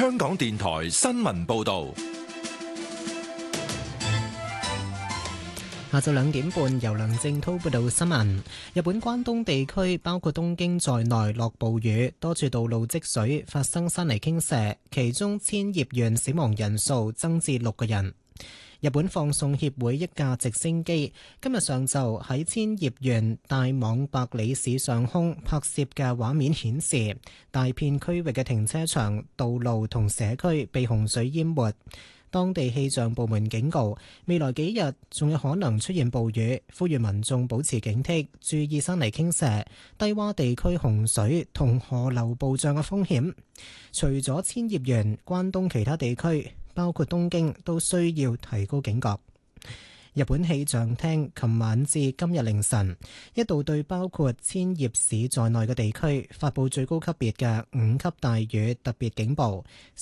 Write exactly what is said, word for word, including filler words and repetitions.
香港電台新聞報道。 下晝兩點半，由梁正滔報道新聞。日本關東地區包括東京在內落暴雨，多處道路積水，發生山泥傾瀉，其中千葉縣死亡人數增至六個人。日本放送協會一架直升機今日上晝喺千葉縣大網白里市上空拍攝嘅畫面顯示，大片區域嘅停車場、道路同社區被洪水淹沒。當地氣象部門警告，未來幾日仲有可能出現暴雨，呼籲民眾保持警惕，注意山泥傾瀉、低洼地區洪水同河流暴漲嘅風險。除咗千葉縣，關東其他地區包括東京都需要提高警覺。日本氣象廳琴晚至今日凌晨一度對包括千葉市在內嘅地區發佈最高級別嘅五級大雨特別警報，